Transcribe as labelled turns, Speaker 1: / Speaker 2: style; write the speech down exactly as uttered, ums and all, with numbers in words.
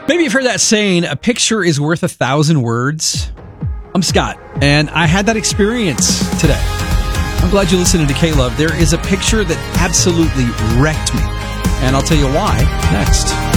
Speaker 1: Maybe you've heard that saying, a picture is worth a thousand words. I'm Scott, and I had that experience today. I'm glad you're listening to K-Love. There is a picture that absolutely wrecked me, and I'll tell you why next.